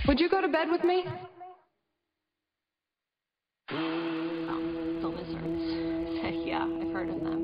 Would you go to bed with me? The lizards. Yeah, I've heard of them.